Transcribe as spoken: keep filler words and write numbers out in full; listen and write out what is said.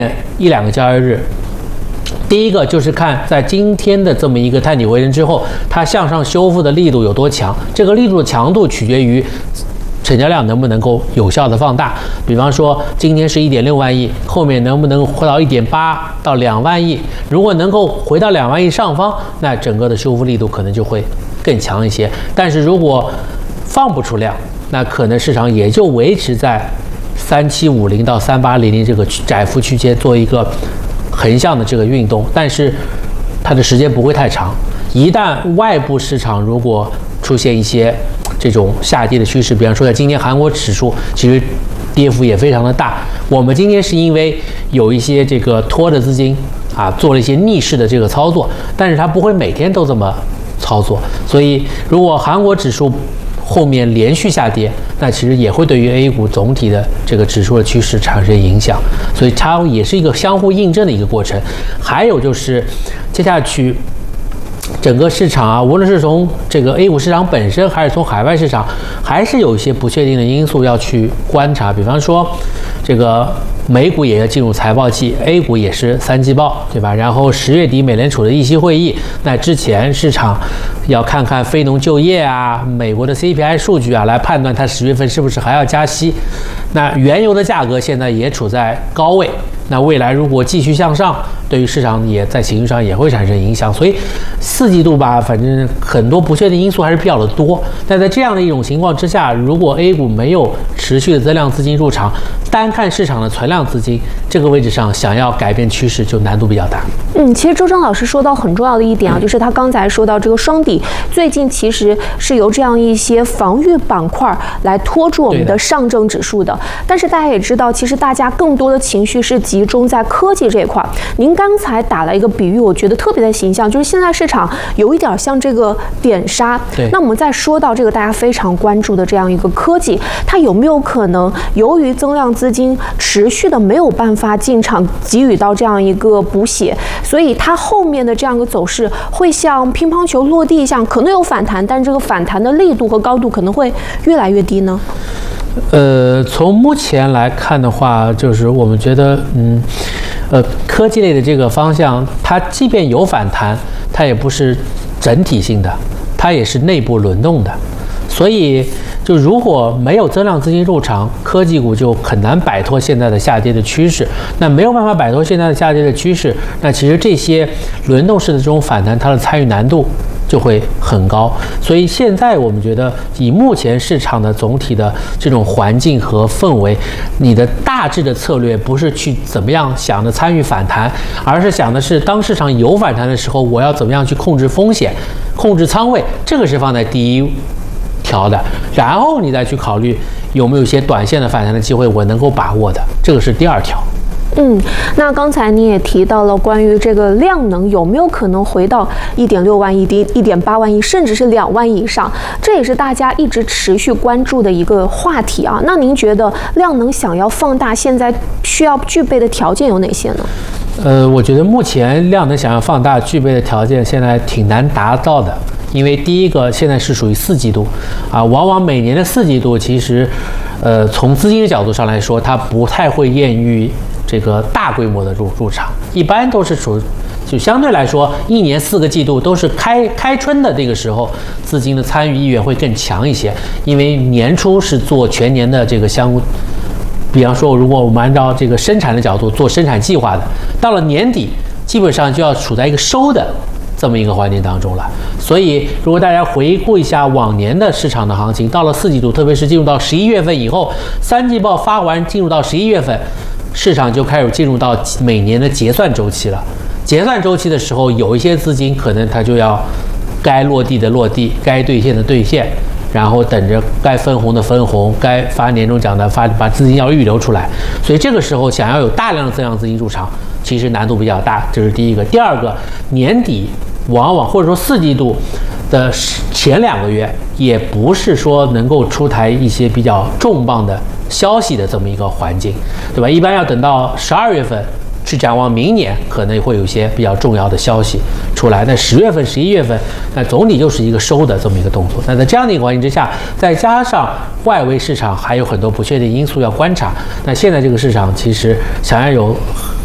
一两个交易日。第一个就是看在今天的这么一个探底回升之后，它向上修复的力度有多强，这个力度的强度取决于成交量能不能够有效的放大。比方说今天是 一点六万亿，后面能不能回到 一点八到两万亿，如果能够回到两万亿上方，那整个的修复力度可能就会更强一些。但是如果放不出量，那可能市场也就维持在三七五零到三八零零这个窄幅区间做一个横向的这个运动，但是它的时间不会太长。一旦外部市场如果出现一些这种下跌的趋势，比方说像今天韩国指数其实跌幅也非常的大，我们今天是因为有一些这个拖着资金啊做了一些逆势的这个操作，但是它不会每天都这么操作，所以如果韩国指数后面连续下跌，那其实也会对于 A 股总体的这个指数的趋势产生影响，所以它也是一个相互印证的一个过程。还有就是接下去整个市场啊，无论是从这个 A 股市场本身，还是从海外市场，还是有一些不确定的因素要去观察。比方说，这个美股也要进入财报季 ，A 股也是三季报，对吧？然后十月底美联储的议息会议，那之前市场要看看非农就业啊、美国的 C P I 数据啊，来判断它十月份是不是还要加息。那原油的价格现在也处在高位。那未来如果继续向上，对于市场也在情绪上也会产生影响，所以四季度吧，反正很多不确定因素还是比较的多。但在这样的一种情况之下，如果 A 股没有持续的增量资金入场，单看市场的存量资金这个位置上，想要改变趋势就难度比较大。 嗯，其实周正老师说到很重要的一点啊，就是他刚才说到这个双底，最近其实是由这样一些防御板块来拖住我们的上证指数的。但是大家也知道，其实大家更多的情绪是集中在科技这一块。您刚才打了一个比喻，我觉得特别的形象，就是现在市场有一点像这个点杀。 对。 那我们再说到这个大家非常关注的这样一个科技，它有没有可能由于增量资金持续的没有办法进场给予到这样一个补血，所以它后面的这样一个走势会像乒乓球落地一样，可能有反弹，但这个反弹的力度和高度可能会越来越低呢？ 呃，从目前来看的话，就是我们觉得，嗯，呃，科技类的这个方向，它即便有反弹，它也不是整体性的，它也是内部轮动的。所以，就如果没有增量资金入场，科技股就很难摆脱现在的下跌的趋势。那没有办法摆脱现在的下跌的趋势，那其实这些轮动式的这种反弹，它的参与难度就会很高。所以现在我们觉得，以目前市场的总体的这种环境和氛围，你的大致的策略不是去怎么样想着参与反弹，而是想的是当市场有反弹的时候，我要怎么样去控制风险、控制仓位，这个是放在第一条的，然后你再去考虑有没有一些短线的反弹的机会，我能够把握的，这个是第二条。 嗯，那刚才你也提到了关于这个量能有没有可能回到一点六万亿、一点八万亿，甚至是两万亿以上，这也是大家一直持续关注的一个话题啊。那您觉得量能想要放大，现在需要具备的条件有哪些呢？ 呃，我觉得目前量能想要放大具备的条件现在挺难达到的。因为第一个现在是属于四季度，啊，往往每年的四季度其实，呃，从资金的角度上来说，它不太会艳遇这个大规模的入入场，一般都是属就相对来说，一年四个季度都是开开春的这个时候，资金的参与意愿会更强一些，因为年初是做全年的这个相。比方说，如果我们按照这个生产的角度做生产计划的，到了年底，基本上就要处在一个收的这么一个环境当中了。所以，如果大家回顾一下往年的市场的行情，到了四季度，特别是进入到十一月份以后，三季报发完，进入到十一月份，市场就开始进入到每年的结算周期了。结算周期的时候，有一些资金可能它就要该落地的落地，该兑现的兑现。然后等着该分红的分红，该发年终奖的发，把资金要预留出来。所以这个时候想要有大量的增量资金入场，其实难度比较大，这是第一个。第二个，年底往往或者说四季度的前两个月，也不是说能够出台一些比较重磅的消息的这么一个环境，对吧？一般要等到十二月份。去展望明年可能会有一些比较重要的消息出来，那十月份、十一月份，那总体就是一个收的这么一个动作。那在这样的一个环境之下，再加上外围市场还有很多不确定因素要观察，那现在这个市场其实想要有